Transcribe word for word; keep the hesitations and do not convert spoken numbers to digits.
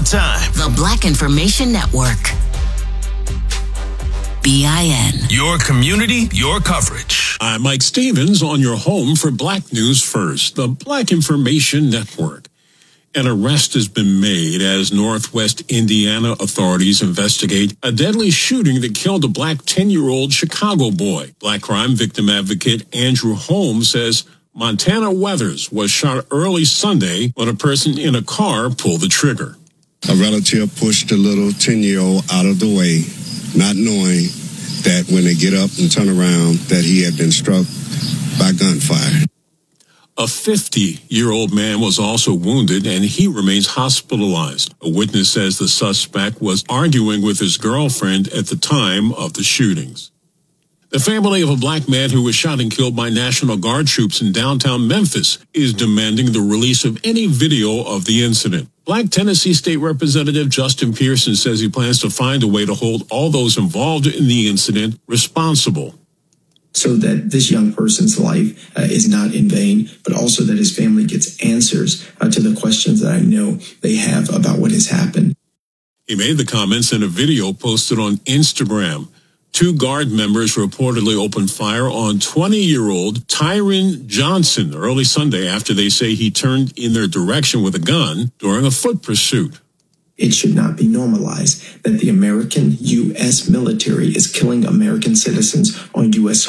time. The Black Information Network. B I N. Your community, your coverage. I'm Mike Stevens on your home for Black News First, the Black Information Network. An arrest has been made as Northwest Indiana authorities investigate a deadly shooting that killed a black ten-year-old Chicago boy. Black crime victim advocate Andrew Holmes says Montana Weathers was shot early Sunday when a person in a car pulled the trigger. A relative pushed the little ten-year-old out of the way, not knowing that when they get up and turn around that he had been struck by gunfire. A fifty-year-old man was also wounded, and he remains hospitalized. A witness says the suspect was arguing with his girlfriend at the time of the shootings. The family of a black man who was shot and killed by National Guard troops in downtown Memphis is demanding the release of any video of the incident. Black Tennessee State Representative Justin Pearson says he plans to find a way to hold all those involved in the incident responsible, so that this young person's life uh, is not in vain, but also that his family gets answers uh, to the questions that I know they have about what has happened. He made the comments in a video posted on Instagram. Two Guard members reportedly opened fire on twenty-year-old Tyron Johnson early Sunday after they say he turned in their direction with a gun during a foot pursuit. It should not be normalized that the American U S military is killing American citizens on U S soil.